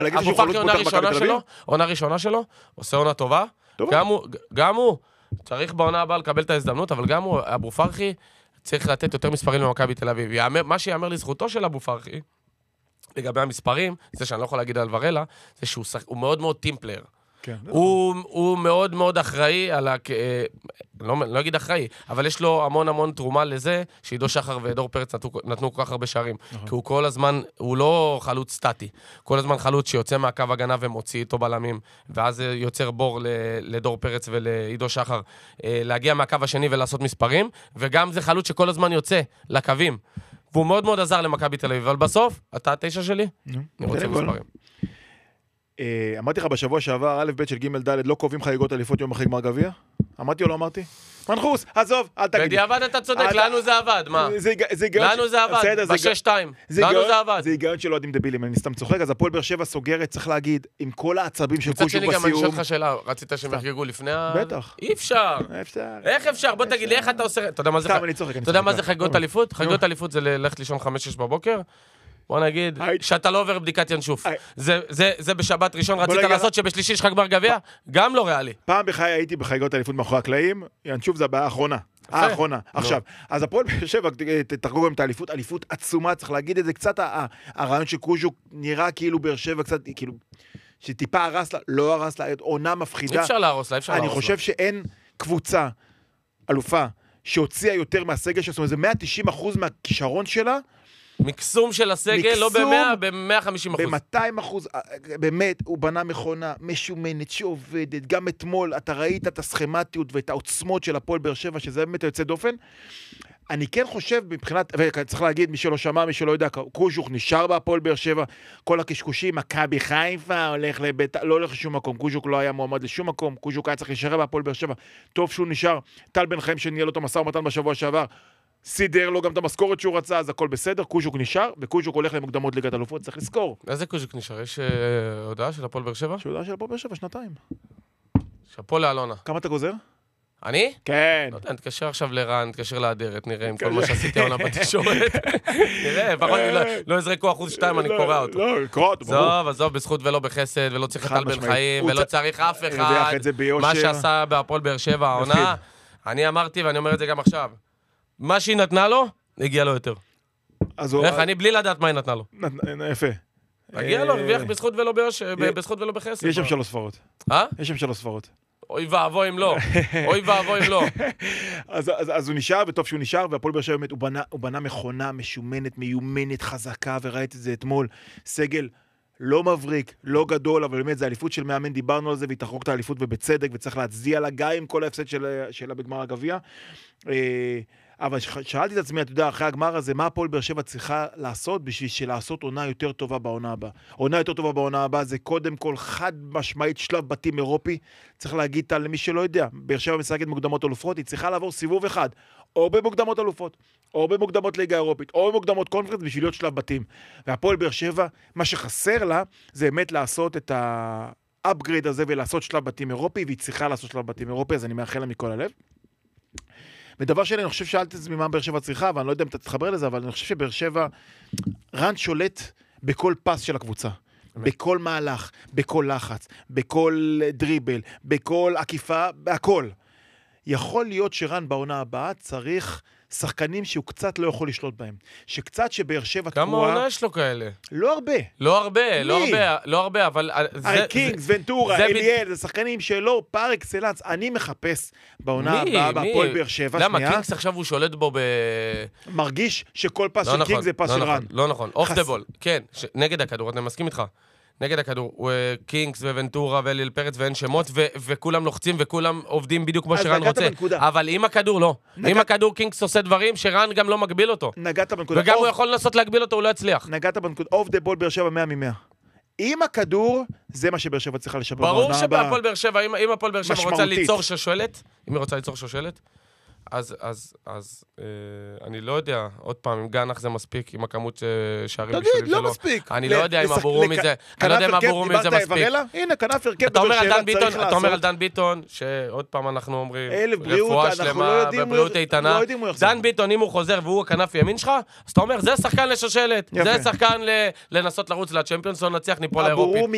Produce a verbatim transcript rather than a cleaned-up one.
אבו פרחי עונה ראשונה שלו, עונה ראשונה שלו, עושה עונה טובה, גם הוא צריך בעונה הבאה לקבל את ההזדמנות, אבל גם הוא, אבו פרחי, צריך לתת יותר מספרים למכבי תל אביב. מה שיאמר לזכותו של אבו פרחי, לגבי המספרים, זה שאני לא יכול להגיד על ורלה, זה שהוא מאוד מאוד טימפלר. הוא מאוד מאוד אחראי על ה... לא אגיד אחראי, אבל יש לו המון המון תרומה לזה, שעידו שחר ודור פרץ נתנו כל כך הרבה שערים. כי הוא כל הזמן, הוא לא חלוץ סטטי. כל הזמן חלוץ שיוצא מהקו הגנה ומוציא איתו בלמים, ואז יוצר בור לדור פרץ ולעידו שחר להגיע מהקו השני ולעשות מספרים, וגם זה חלוץ שכל הזמן יוצא לקווים. והוא מאוד מאוד עזר למכבי תל אביב, אבל בסוף, אתה התשע שלי, אני רוצה מספרים. אמרתי לך בשבוע שעבר, א' ב' של ג' ד' לא קובעים חגיגות אליפות יום אחרי גמר גביע? אמרתי או לא אמרתי? מנחוס, עזוב, אל תגיד. בדיעבד אתה צודק, לנו זה עבד, מה? לנו זה עבד, בשש שתיים. לנו זה עבד. זה היגיון שלא יודעים דבילים, אני סתם צוחק, אז הפועל באר שבע סוגרת, צריך להגיד, עם כל העצבים של קוז'וק בסיום. מצד שני גם אני שואל לך שאלה, רצית שהם יחגגו לפני ה... בטח. אי אפשר. איך אפשר? בוא תגיד לי, איך אתה עושה... אתה יודע מה זה חגיגות אליפות? חגיגות אליפות זה ללכת לישון חמש שש בבוקר. בוא נגיד, שאתה לא עובר בדיקת ינשוף. זה בשבת ראשון רצית לעשות שבשלישי יש לך גמר גביע? גם לא ריאלי. פעם בחיי הייתי בחגיגות האליפות מאחורי הקלעים, ינשוף זה הבעיה האחרונה. האחרונה. עכשיו, אז הפועל באר שבע, תחגוג גם את האליפות, אליפות עצומה, צריך להגיד את זה, קצת הרעיון שקוז'וק נראה כאילו באר שבע קצת, כאילו, שטיפה הרס לה, לא הרס לה, עונה מפחידה. אי אפשר להרוס לה, אי אפשר להרוס לה. אני חושב שאין קבוצה, אלופה, שהוציאה יותר מהסגל, זאת אומרת, זה מאה ותשעים אחוז מהכישרון שלה, מקסום של הסגל, לא ב-מאה, ב-מאה וחמישים אחוז. ב-מאתיים אחוז, באמת, הוא בנה מכונה משומנת שעובדת. גם אתמול, אתה ראית את הסכמטיות ואת העוצמות של הפועל באר שבע, שזה באמת יוצא דופן. אני כן חושב, מבחינת, וצריך להגיד, מי שלא שמע, מי שלא יודע, קוז'וק נשאר בהפועל באר שבע, כל הקשקושים, מכבי חיפה, הולך לבית, לא הולך לשום מקום, קוז'וק לא היה מועמד לשום מקום, קוז'וק היה צריך להישאר בהפועל באר שבע. טוב שהוא נשאר, טל בן חיים שניהל אותו משא ומתן בשבוע שעבר, סידר לו גם את המשכורת שהוא רצה, אז הכל בסדר, קוז'וק נשאר, וקוז'וק הולך למוקדמות ליגת אלופות, צריך לזכור. איזה קוז'וק נשאר? יש הודעה של הפועל באר שבע? יש הודעה של הפועל באר שבע, שנתיים. שאפו לאלונה. כמה אתה גוזר? אני? כן. לא יודע, נתקשר עכשיו לרן, נתקשר לאדרת, נראה עם כל מה שעשיתי העונה בתקשורת. נראה, לפחות לא יזרקו אחוז שתיים, אני קורא אותו. לא, קורא אותו, ברור. עזוב, עזוב, בזכות ולא בחסד, ולא צריך את טל בן חיים, ולא צריך אף אחד. מה שעשה בהפועל באר שבע העונה, אני אמרתי ואני אומר את זה גם עכשיו. מה שהיא נתנה לו, הגיע לו יותר. איך, אני בלי לדעת מה היא נתנה לו. יפה. הגיע לו, הרוויח בזכות ולא בחסד. יש שם שלוש ספרות. אה? יש שם שלוש ספרות. אוי ואבוי אם לא. אוי ואבוי אם לא. אז הוא נשאר, וטוב שהוא נשאר, והפועל באר שבע באמת, הוא בנה מכונה משומנת, מיומנת, חזקה, וראית את זה אתמול. סגל לא מבריק, לא גדול, אבל באמת זה האליפות של מאמן, דיברנו על זה, והיא תחרוק את האליפות ובצדק, וצריך להצדיע לה גם עם כל ההפסד שלה בגמר הגביע. אבל שאלתי את עצמי, אתה יודע, אחרי הגמר הזה, מה הפועל באר שבע צריכה לעשות בשביל לעשות עונה יותר טובה בעונה הבאה? עונה יותר טובה בעונה הבאה זה קודם כל חד משמעית שלב בתים אירופי, צריך להגיד למי שלא יודע, באר שבע משחקת מוקדמות אלופות, היא צריכה לעבור סיבוב אחד, או במוקדמות אלופות, או במוקדמות ליגה אירופית, או במוקדמות קונפרנס בשביל להיות שלב בתים. והפועל באר שבע, מה שחסר לה, זה באמת לעשות את האפגרייד הזה ולעשות שלב בתים אירופי, והיא צריכה לעשות שלב בתים אירופי, אז אני מאחל לה מכל הלב. ודבר שני, אני חושב שאלת את זה ממה באר שבע צריכה, ואני לא יודע אם אתה תתחבר לזה, אבל אני חושב שבאר שבע רן שולט בכל פס של הקבוצה. בכל מהלך, בכל לחץ, בכל דריבל, בכל עקיפה, בהכל. יכול להיות שרן בעונה הבאה צריך שחקנים שהוא קצת לא יכול לשלוט בהם. שקצת שבאר שבע תקועה... כמה עונה יש לו כאלה? לא הרבה. לא הרבה, לא הרבה, לא הרבה, אבל... קינגס, ונטורה, אליאל, זה שחקנים שלא, פאר אקסלנס, אני מחפש בעונה הבאה, בהפועל באר שבע, למה? קינגס עכשיו הוא שולט בו ב... מרגיש שכל פס של קינגס זה פס של רן. לא נכון, אוף דה בול, כן, נגד הכדור, אני מסכים איתך. נגד הכדור, קינגס וונטורה ואליל פרץ ואין שמות, וכולם לוחצים וכולם עובדים בדיוק כמו שרן רוצה. אבל עם הכדור לא. עם הכדור קינגס עושה דברים שרן גם לא מגביל אותו. נגעת בנקודה. וגם הוא יכול לנסות להגביל אותו, הוא לא יצליח. נגעת בנקודה. אוף דה בול באר שבע מאה ממאה. עם הכדור, זה מה שבאר שבע צריכה לשפר. ברור שבהפועל באר שבע, אם הפועל באר שבע רוצה ליצור שושלת, אם היא רוצה ליצור שושלת, אז, אז, אז, אה, אני לא יודע, עוד פעם, אם גנח זה מספיק, עם הכמות שערים בשבילים שלו. תגיד, לא מספיק. אני לא יודע אם עבורו מזה, אני לא יודע אם עבורו מזה מספיק. הנה, כנף הרכב בבאר שבע צריך לעשות. אתה אומר על דן ביטון, שעוד פעם אנחנו אומרים, רפואה שלמה ובריאות איתנה. דן ביטון, אם הוא חוזר והוא הכנף ימין שלך, אז אתה אומר, זה שחקן לשושלת, זה שחקן לנסות לרוץ לצ'מפיונס, לא נצליח ניפול לאירופית.